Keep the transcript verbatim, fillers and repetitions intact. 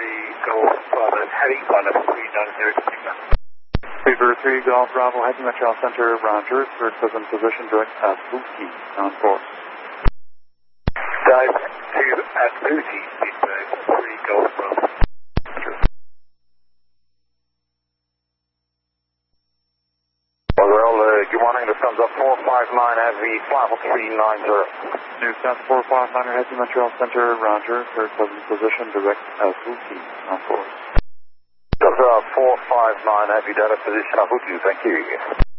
three Golf Bravo Heavy, one level three nine zero Sigma. Beaver three Golf Bravo Heavy, Metro Center, Roger, third present position, direct at Booty, on course. Dive two at Booty, Speedbird three Golf Bravo. Well, uh, good morning, the sun's up four five nine Heavy, five three nine zero. New South four five nine Heavy, Metro Center, Roger, third present position, direct at Booty, on course. Delta four five nine Heavy, data position at Booty, thank you.